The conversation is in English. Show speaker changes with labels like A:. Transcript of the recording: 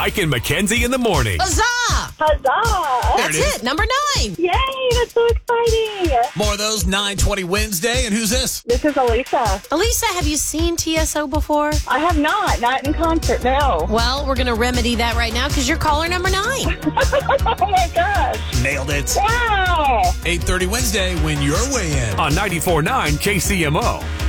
A: Mike and Mackenzie in the morning.
B: Huzzah!
C: Huzzah!
B: That's it. Number 9.
C: Yay, that's so exciting.
D: More of those 920 Wednesday. And who's this?
C: This is Elisa.
B: Elisa, have you seen TSO before?
C: I have not in concert, no.
B: Well, we're going to remedy that right now because you're caller number 9.
C: Oh my gosh.
D: Nailed it.
C: Wow.
D: 8:30 Wednesday when you're way in.
A: On 94.9 KCMO.